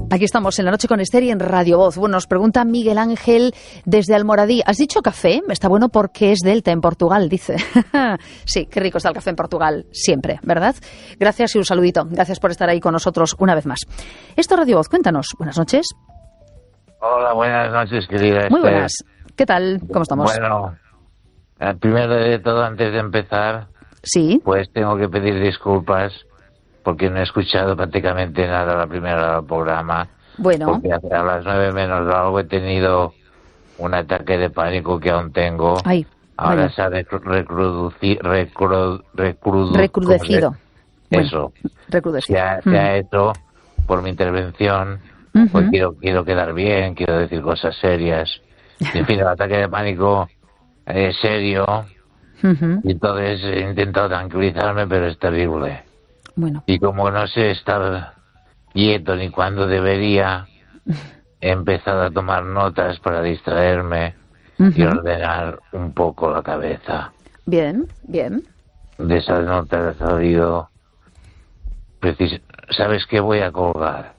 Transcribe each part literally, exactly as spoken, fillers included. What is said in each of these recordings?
Aquí estamos en La Noche con Esther y en Radio Voz. Bueno, nos pregunta Miguel Ángel desde Almoradí. ¿Has dicho café? Está bueno porque es Delta en Portugal, dice. Sí, qué rico está el café en Portugal, siempre, ¿verdad? Gracias y un saludito. Gracias por estar ahí con nosotros una vez más. Esto es Radio Voz, cuéntanos. Buenas noches. Hola, buenas noches, querida Esther. Muy buenas. ¿Qué tal? ¿Cómo estamos? Bueno, primero de todo, antes de empezar, sí, pues tengo que pedir disculpas porque no he escuchado prácticamente nada la primera hora del programa. Bueno. Porque a las nueve menos algo he tenido un ataque de pánico que aún tengo. Ay, Ahora vaya. se ha recruduci, recru, recrudu, recrudecido. Eso. Bueno, recrudecido. Se ha, mm. se ha hecho por mi intervención. Uh-huh. Pues quiero, quiero quedar bien, quiero decir cosas serias. Y, en fin, el ataque de pánico es serio. Uh-huh. Y entonces he intentado tranquilizarme, pero es terrible. Bueno. Y como no sé estar quieto ni cuándo debería, he empezado a tomar notas para distraerme uh-huh. y ordenar un poco la cabeza. Bien, bien. De esas notas ha salido... Precis... ¿Sabes qué? Voy a colgar.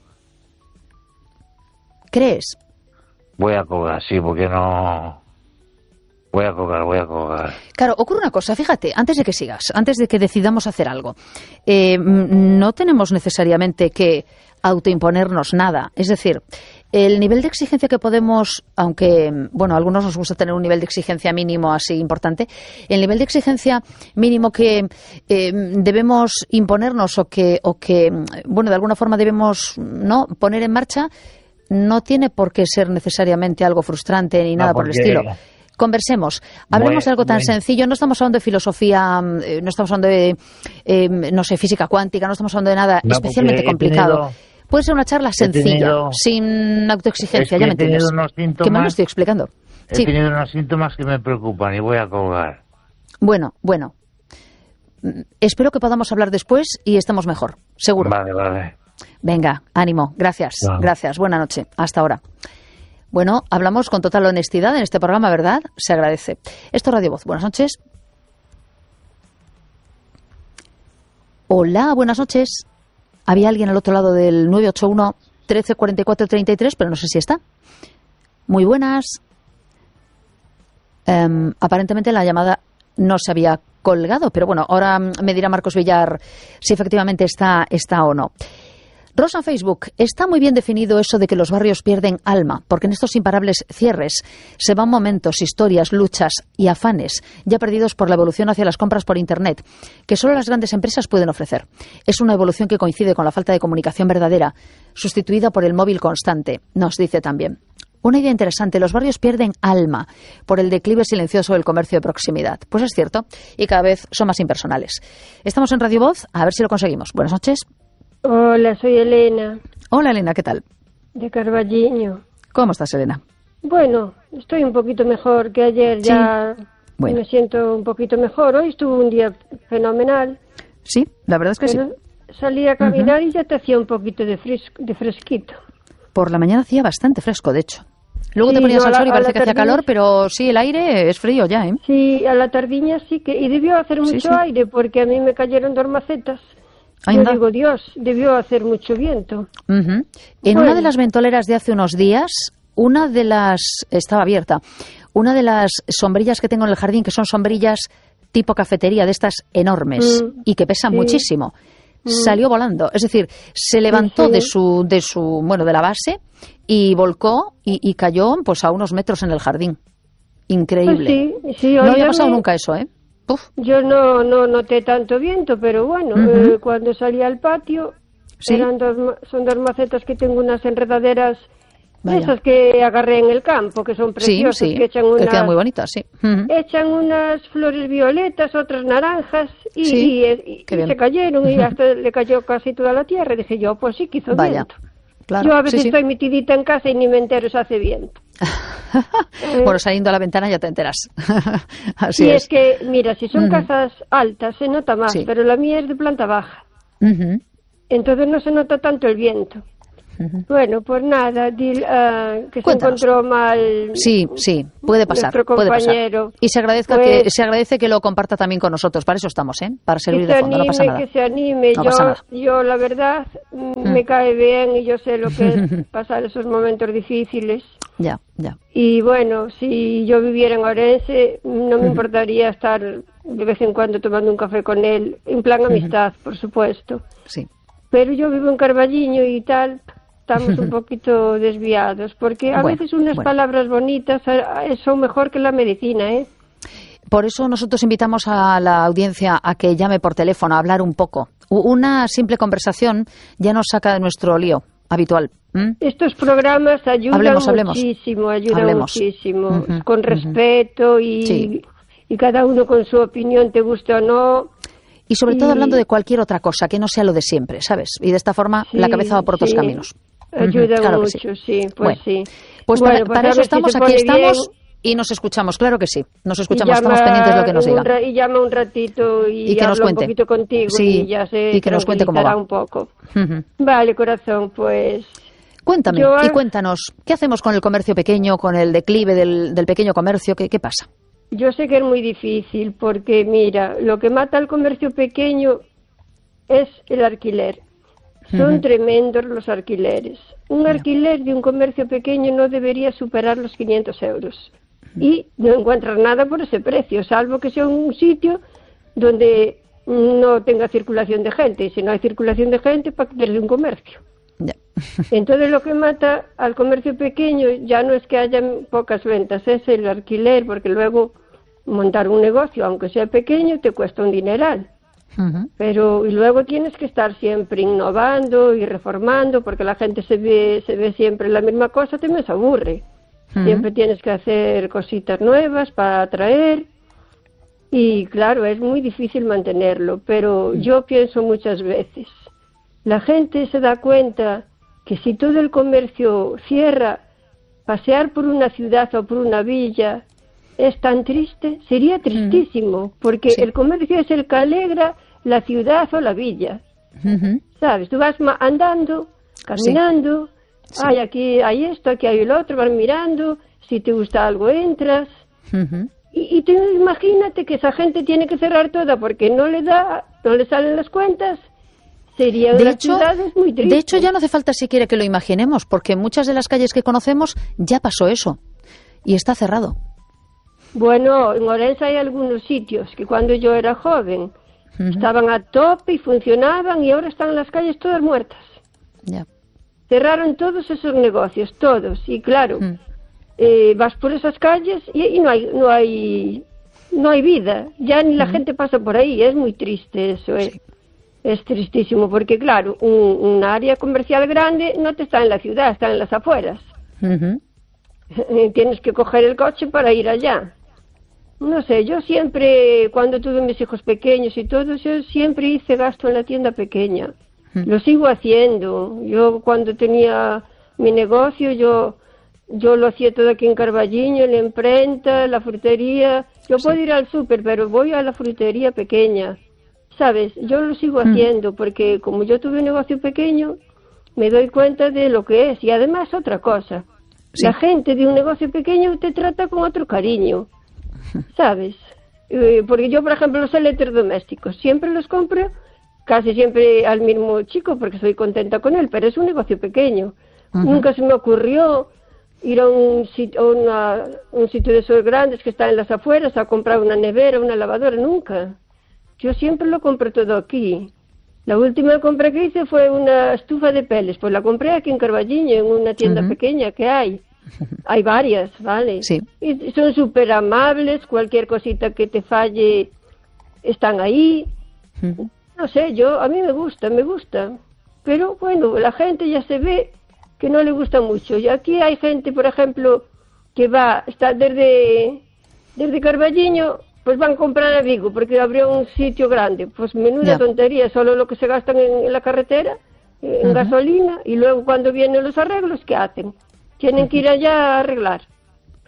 ¿Crees? Voy a colgar, sí, porque no... Voy a colgar, voy a colgar. Claro, ocurre una cosa, fíjate, antes de que sigas, antes de que decidamos hacer algo, eh, no tenemos necesariamente que autoimponernos nada. Es decir, el nivel de exigencia que podemos, aunque, bueno, a algunos nos gusta tener un nivel de exigencia mínimo así importante, el nivel de exigencia mínimo que eh, debemos imponernos o que, o que, bueno, de alguna forma debemos no poner en marcha, no tiene por qué ser necesariamente algo frustrante ni nada no, por el estilo. Conversemos, hablemos Bueno, de algo tan bueno. sencillo, no estamos hablando de filosofía, eh, no estamos hablando de, eh, no sé, física cuántica, no estamos hablando de nada No, especialmente porque he complicado. tenido- Puede ser una charla he sencilla, tenido- sin autoexigencia, Es que ya me he tenido entiendes. unos ¿Qué más lo síntomas, estoy explicando? he Sí, tenido unos síntomas que me preocupan y voy a colgar. bueno, bueno. Mm, Espero que podamos hablar después y estemos mejor, seguro. Vale, vale. Venga, ánimo, gracias, Vale. gracias, buena noche, hasta ahora. Bueno, hablamos con total honestidad en este programa, ¿verdad? Se agradece. Esto es Radio Voz. Buenas noches. Hola, buenas noches. Había alguien al otro lado del nueve ocho uno, trece cuarenta y cuatro, treinta y tres, pero no sé si está. Muy buenas. Em, aparentemente la llamada no se había colgado, pero bueno, ahora me dirá Marcos Villar si efectivamente está, está o no. Rosa en Facebook, está muy bien definido eso de que los barrios pierden alma, porque en estos imparables cierres se van momentos, historias, luchas y afanes ya perdidos por la evolución hacia las compras por Internet, que solo las grandes empresas pueden ofrecer. Es una evolución que coincide con la falta de comunicación verdadera, sustituida por el móvil constante, nos dice también. Una idea interesante, los barrios pierden alma por el declive silencioso del comercio de proximidad. Pues es cierto, y cada vez son más impersonales. Estamos en Radio Voz, a ver si lo conseguimos. Buenas noches. Hola, soy Elena, Hola Elena, ¿qué tal? de Carballiño. ¿Cómo estás, Elena? Bueno, estoy un poquito mejor que ayer, Sí. ya Bueno. me siento un poquito mejor. Hoy estuvo un día fenomenal, Sí, la verdad es que pero sí. salí a caminar y ya te hacía un poquito de, fres- de fresquito. Por la mañana hacía bastante fresco, de hecho. Luego Sí, te ponías no, al a la- sol y a parece la que hacía tardiña- calor, pero sí, el aire es frío ya, ¿eh? Sí, a la tardiña sí que... Y debió hacer Sí, mucho sí. aire, porque a mí me cayeron dos macetas. Ahí Yo anda. digo, Dios, debió hacer mucho viento. Ujú. En Bueno. una de las ventoleras de hace unos días, una de las... estaba abierta. Una de las sombrillas que tengo en el jardín, que son sombrillas tipo cafetería, de estas enormes, Mm, y que pesan sí. muchísimo, salió volando. Es decir, se levantó sí. de su, de su, bueno, de la base y volcó y, y cayó pues a unos metros en el jardín. Increíble. Pues sí, sí, No hoy había ya pasado me- nunca eso, ¿eh? Uf. Yo no, no noté tanto viento, pero bueno, Ujú. eh, cuando salí al patio, Sí. eran dos, ma- son dos macetas que tengo unas enredaderas, de Vaya. esas que agarré en el campo, que son Sí, preciosas, sí, que echan que unas, quedan muy bonitas, sí. Ujú. echan unas flores violetas, otras naranjas, y, Sí, y, eh, y qué bien. se cayeron, y hasta le cayó casi toda la tierra, y dije yo, pues sí que hizo Vaya, viento. claro. Yo a veces sí, sí. estoy metidita en casa y ni me entero si hace viento. Bueno, saliendo a la ventana ya te enteras. Así Y es. es que, mira, si son Ujú. casas altas se nota más, Sí. pero la mía es de planta baja. Ujú. Entonces no se nota tanto el viento. Bueno, pues nada, dil, uh, que Cuéntanos. se encontró mal. Sí, sí, puede pasar, nuestro puede pasar. compañero. Y se agradezca Pues, que se agradece que lo comparta también con nosotros. Para eso estamos, ¿eh? Para servir que de se fondo, anime, no pasa nada. que se anime. No yo, pasa nada. yo la verdad mm. me cae bien y yo sé lo que es pasar esos momentos difíciles. Ya, ya. Y bueno, si yo viviera en Orense, no me importaría estar de vez en cuando tomando un café con él, en plan amistad, por supuesto. Sí. Pero yo vivo en Carballiño y tal, estamos un poquito desviados, porque a Bueno, veces unas bueno. palabras bonitas eh, son mejor que la medicina, ¿eh? Por eso nosotros invitamos a la audiencia a que llame por teléfono a hablar un poco. U- Una simple conversación ya nos saca de nuestro lío habitual. ¿m? Estos programas ayudan Hablemos, hablemos. muchísimo, ayudan Hablemos. muchísimo, Ujú, con ujú. respeto y, Sí. y cada uno con su opinión, te guste o no. Y sobre todo Y- hablando de cualquier otra cosa, que no sea lo de siempre, ¿sabes? Y de esta forma Sí, la cabeza va por otros sí. caminos. Ayuda Ujú, claro que mucho, sí. pues Bueno, sí. Pues Bueno, para, pues para a eso ver si estamos, se aquí pone estamos bien. y nos escuchamos, claro que sí. Nos Y escuchamos, llama estamos pendientes de lo que nos un diga. ra- Y llama un ratito y, Y que nos habla cuente. un poquito contigo Sí, y ya se y que nos cuente cómo tranquilizará va. un poco. Ujú. Vale, corazón, pues... Cuéntame Yo, y ah, cuéntanos, ¿qué hacemos con el comercio pequeño, con el declive del, del pequeño comercio? ¿Qué, qué pasa? Yo sé que es muy difícil porque, mira, lo que mata al comercio pequeño es el alquiler. Son Ujú. tremendos los alquileres. Un alquiler de un comercio pequeño no debería superar los quinientos euros. Y no encuentras nada por ese precio, salvo que sea un sitio donde no tenga circulación de gente. Y si no hay circulación de gente, ¿para qué quieres un comercio? Ya. Entonces lo que mata al comercio pequeño ya no es que haya pocas ventas, es el alquiler, porque luego montar un negocio, aunque sea pequeño, te cuesta un dineral. Ujú. Pero y luego tienes que estar siempre innovando y reformando, porque la gente se ve se ve siempre la misma cosa, te me aburre. Ujú. Siempre tienes que hacer cositas nuevas para atraer. Y claro, es muy difícil mantenerlo, pero yo pienso muchas veces, la gente se da cuenta que si todo el comercio cierra, pasear por una ciudad o por una villa es tan triste, sería tristísimo, porque Sí. el comercio es el que alegra la ciudad o la villa, Ujú. ¿sabes? Tú vas ma- andando, caminando, Sí. ay, aquí hay esto, aquí hay el otro, vas mirando, si te gusta algo entras, Ujú. y, y tú imagínate que esa gente tiene que cerrar toda porque no le da, no le salen las cuentas. Sería De una hecho, ciudad muy triste. de hecho, ya no hace falta siquiera que lo imaginemos, porque en muchas de las calles que conocemos ya pasó eso y está cerrado. Bueno, en Orense hay algunos sitios que cuando yo era joven Ujú. estaban a tope y funcionaban y ahora están las calles todas muertas. Ya. Cerraron todos esos negocios, todos. Y claro, Mm. eh, vas por esas calles y, y no hay, no hay, no hay vida. Ya ni la gente pasa por ahí. Es muy triste eso. Es, es tristísimo porque claro, un, un área comercial grande no te está en la ciudad, está en las afueras. Ujú. Tienes que coger el coche para ir allá. No sé, yo siempre, cuando tuve mis hijos pequeños y todo, yo siempre hice gasto en la tienda pequeña. Mm. Lo sigo haciendo. Yo cuando tenía mi negocio, yo yo lo hacía todo aquí en Carballiño, en la imprenta, la frutería. Yo puedo ir al súper, pero voy a la frutería pequeña. ¿Sabes? Yo lo sigo Mm. haciendo porque como yo tuve un negocio pequeño, me doy cuenta de lo que es. Y además otra cosa, Sí. la gente de un negocio pequeño te trata con otro cariño. ¿Sabes? Eh, porque yo, por ejemplo, los electrodomésticos siempre los compro casi siempre al mismo chico porque soy contenta con él, pero es un negocio pequeño. Ujú. Nunca se me ocurrió ir a un sitio, a una- un sitio de esos grandes que está en las afueras a comprar una nevera, una lavadora, nunca. Yo siempre lo compro todo aquí. La última compra que hice fue una estufa de peles, pues la compré aquí en Carballiño, en una tienda Ujú. pequeña que hay. Hay varias, ¿vale? Sí. Y son súper amables, cualquier cosita que te falle están ahí. Ujú. No sé, yo, a mí me gusta, me gusta. Pero bueno, la gente ya se ve que no le gusta mucho. Y aquí hay gente, por ejemplo, que va, está desde, desde Carballiño, pues van a comprar a Vigo, porque abrió un sitio grande. Pues menuda Ya. tontería, solo lo que se gastan en, en la carretera, en Ujú. gasolina, y luego cuando vienen los arreglos, ¿qué hacen? Tienen que ir allá a arreglar.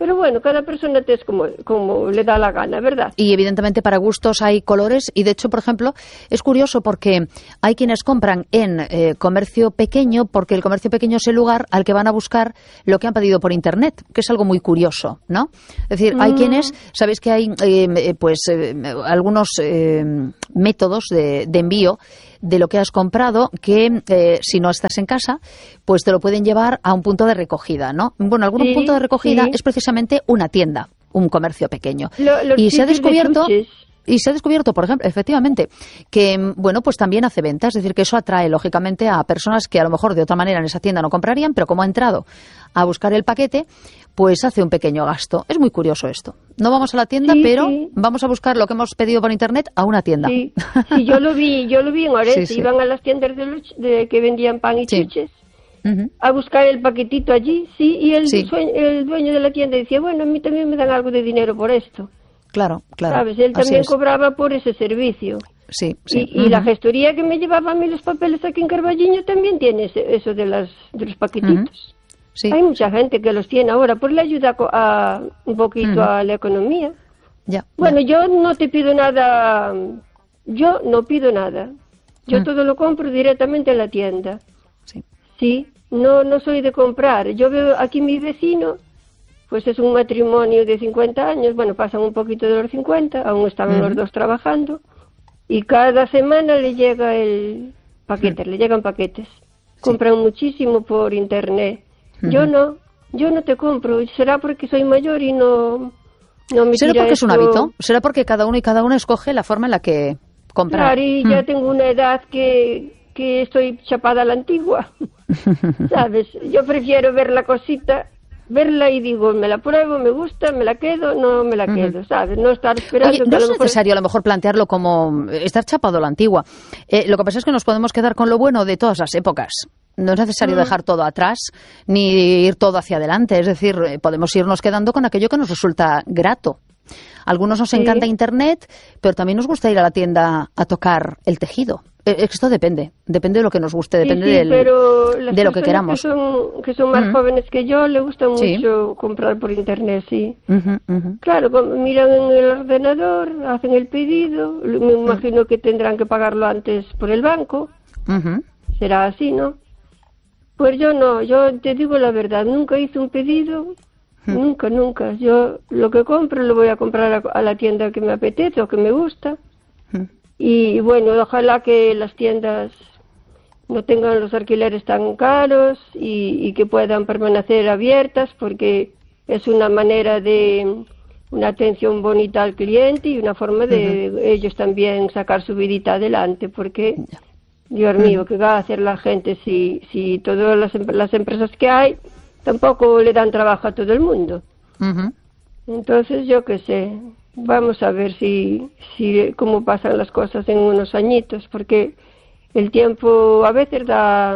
Pero bueno, cada persona te es como, como le da la gana, ¿verdad? Y evidentemente para gustos hay colores y de hecho, por ejemplo, es curioso porque hay quienes compran en eh, comercio pequeño porque el comercio pequeño es el lugar al que van a buscar lo que han pedido por Internet, que es algo muy curioso, ¿no? Es decir, hay mm. quienes, sabéis que hay eh, pues eh, algunos eh, métodos de, de envío de lo que has comprado que eh, si no estás en casa, pues te lo pueden llevar a un punto de recogida, ¿no? Bueno, algún sí, punto de recogida sí. es precisamente una tienda, un comercio pequeño. Lo, lo y se ha descubierto... De Y se ha descubierto, por ejemplo, efectivamente, que bueno, pues también hace venta, es decir, que eso atrae lógicamente a personas que a lo mejor de otra manera en esa tienda no comprarían, pero como ha entrado a buscar el paquete, pues hace un pequeño gasto. Es muy curioso esto. No vamos a la tienda, sí, pero sí. vamos a buscar lo que hemos pedido por internet a una tienda. Sí, sí yo lo vi, yo lo vi en Orense, sí, sí. iban a las tiendas de, los, de que vendían pan y sí. chuches. Uh-huh. A buscar el paquetito allí, sí, y el, sí. sueño, el dueño de la tienda decía, bueno, a mí también me dan algo de dinero por esto. Claro, claro. ¿Sabes? Él también cobraba por ese servicio. Sí, sí. Y, y uh-huh. la gestoría que me llevaba a mí los papeles aquí en Carballiño también tiene ese, eso de, las, de los paquetitos. Uh-huh. Sí. Hay mucha gente que los tiene ahora, pues le ayuda a, a un poquito uh-huh. a la economía. Ya, bueno, ya. yo no te pido nada, yo no pido nada. Yo uh-huh. todo lo compro directamente en la tienda. Sí. Sí, no, no soy de comprar. Yo veo aquí mi vecino... Pues es un matrimonio de cincuenta años, bueno, pasan un poquito de los cincuenta, aún estaban uh-huh. los dos trabajando, y cada semana le llega el paquete, uh-huh. le llegan paquetes. Sí. Compran muchísimo por internet. Uh-huh. Yo no, yo no te compro, será porque soy mayor y no, no me ¿Será porque esto... es un hábito? ¿Será porque cada uno y cada una escoge la forma en la que compra? Claro, y uh-huh. ya tengo una edad que, que estoy chapada a la antigua, ¿sabes? Yo prefiero ver la cosita... verla y digo, me la pruebo, me gusta, me la quedo, no me la quedo, uh-huh. ¿sabes? No estar esperando... Oye, no es necesario a lo mejor plantearlo como estar chapado a la antigua. Eh, lo que pasa es que nos podemos quedar con lo bueno de todas las épocas. No es necesario uh-huh. dejar todo atrás ni ir todo hacia adelante. Es decir, eh, podemos irnos quedando con aquello que nos resulta grato. A algunos nos sí. encanta Internet, pero también nos gusta ir a la tienda a tocar el tejido. Esto depende, depende de lo que nos guste, depende sí, sí, del, pero las de lo que queramos. Que son, que son más uh-huh. jóvenes que yo, le gusta mucho sí. comprar por internet, sí. Uh-huh, uh-huh. Claro, miran en el ordenador, hacen el pedido, me imagino uh-huh. que tendrán que pagarlo antes por el banco. Uh-huh. Será así, ¿no? Pues yo no, yo te digo la verdad, nunca hice un pedido, uh-huh. nunca, nunca. Yo lo que compro lo voy a comprar a, a la tienda que me apetece o que me gusta. Uh-huh. Y bueno, ojalá que las tiendas no tengan los alquileres tan caros y, y que puedan permanecer abiertas porque es una manera de una atención bonita al cliente y una forma de uh-huh. ellos también sacar su vidita adelante porque, Dios mío, uh-huh. ¿qué va a hacer la gente si, si todas las, las empresas que hay tampoco le dan trabajo a todo el mundo? Uh-huh. Entonces, yo qué sé... Vamos a ver si, si cómo pasan las cosas en unos añitos, porque el tiempo a veces da,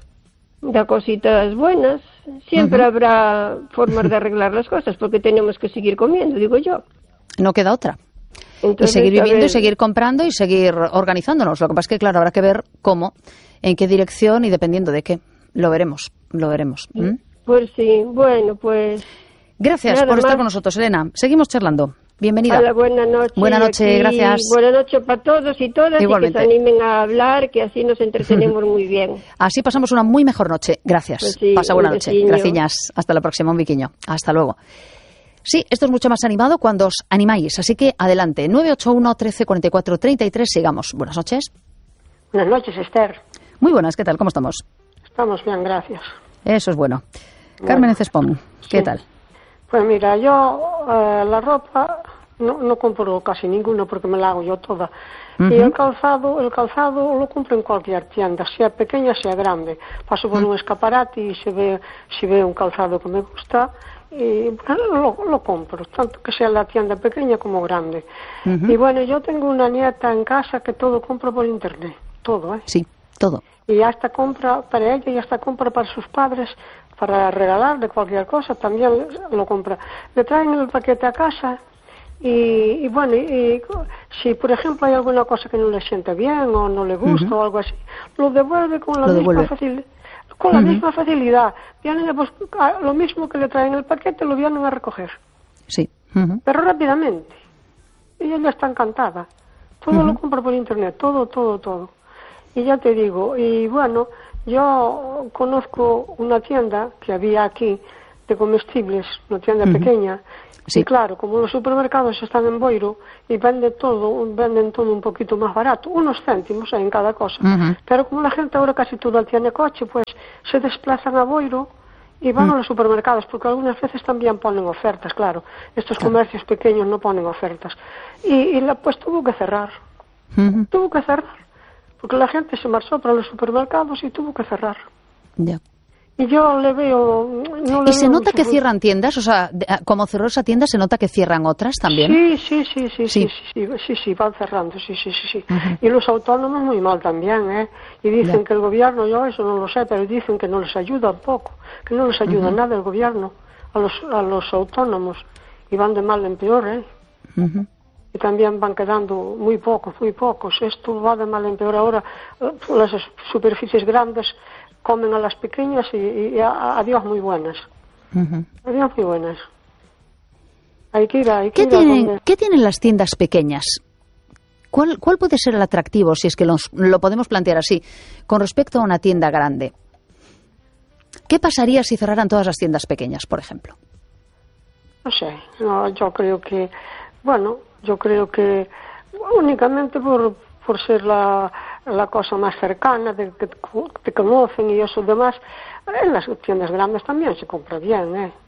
da cositas buenas. Siempre uh-huh. habrá formas de arreglar las cosas, porque tenemos que seguir comiendo, digo yo. No queda otra. Entonces, y seguir viviendo ver... y seguir comprando y seguir organizándonos. Lo que pasa es que, claro, habrá que ver cómo, en qué dirección y dependiendo de qué. Lo veremos, lo veremos. ¿Mm? Pues sí, bueno, pues... Gracias Nada por estar más. con nosotros, Elena. Seguimos charlando. Bienvenida. Hola, buena noche. Buena noche, aquí, gracias. Buena noche para todos y todas. Igualmente. Y que se animen a hablar, que así nos entretenemos muy bien. Así pasamos una muy mejor noche. Gracias. Pues sí, Pasa buena noche. veciño. Gracias. Hasta la próxima, un biquiño. Hasta luego. Sí, esto es mucho más animado cuando os animáis. Así que adelante. nueve ocho uno, trece, cuarenta y cuatro, treinta y tres. Sigamos. Buenas noches. Buenas noches, Esther. Muy buenas. ¿Qué tal? ¿Cómo estamos? Estamos bien, gracias. Eso es bueno. bueno. Carmen Cespón, ¿qué sí. tal? Pues mira, yo eh, la ropa no, no compro casi ninguno porque me la hago yo toda. Uh-huh. Y el calzado, el calzado lo compro en cualquier tienda, sea pequeña, sea grande. Paso por uh-huh. un escaparate y se ve, si veo un calzado que me gusta, y bueno, lo, lo compro, tanto que sea la tienda pequeña como grande. Uh-huh. Y bueno, yo tengo una nieta en casa que todo compra por internet, todo, ¿eh? Sí, todo. Y hasta compra para ella y hasta compra para sus padres, para regalarle cualquier cosa, también lo compra. Le traen el paquete a casa Y, y bueno, y, y, si por ejemplo hay alguna cosa que no le siente bien o no le gusta uh-huh. o algo así, lo devuelve con la lo misma devuelve. facilidad. Con la uh-huh. misma facilidad. Vienen a bus- a, lo mismo que le traen el paquete, lo vienen a recoger. Sí. Uh-huh. Pero rápidamente. Y ella está encantada. Todo uh-huh. lo compra por internet, todo, todo, todo. Y ya te digo, y bueno, yo conozco una tienda que había aquí de comestibles, una tienda uh-huh. pequeña. Sí. Y claro, como los supermercados están en Boiro y venden todo, venden todo un poquito más barato, unos céntimos en cada cosa. Uh-huh. Pero como la gente ahora casi toda tiene coche, pues se desplazan a Boiro y van uh-huh. a los supermercados, porque algunas veces también ponen ofertas, claro. Estos claro. comercios pequeños no ponen ofertas. Y, y la, pues tuvo que cerrar. Uh-huh. Tuvo que cerrar. Porque la gente se marchó para los supermercados y tuvo que cerrar. Ya. Yeah. Y yo le veo... No le ¿Y se veo nota que mucho... cierran tiendas? O sea, como cerró esa tienda, ¿se nota que cierran otras también? Sí, sí, sí, sí, sí, sí, sí, sí, sí, sí van cerrando, sí, sí, sí. sí. Uh-huh. Y los autónomos muy mal también, ¿eh? Y dicen yeah. que el gobierno, yo eso no lo sé, pero dicen que no les ayuda un poco, que no les ayuda uh-huh. nada el gobierno a los, a los autónomos. Y van de mal en peor, ¿eh? Uh-huh. Y también van quedando muy pocos, muy pocos. Esto va de mal en peor ahora. Las superficies grandes comen a las pequeñas y, y a, adiós muy buenas. Uh-huh. Adiós muy buenas. Hay que ir, hay que ¿Qué, ir tienen, donde... ¿Qué tienen las tiendas pequeñas? ¿Cuál, ¿Cuál puede ser el atractivo, si es que los, lo podemos plantear así, con respecto a una tienda grande? ¿Qué pasaría si cerraran todas las tiendas pequeñas, por ejemplo? No sé, no, yo creo que, bueno, yo creo que únicamente por, por ser la, la cosa más cercana, de que te conocen y eso demás, en las tiendas grandes también se compra bien, ¿eh?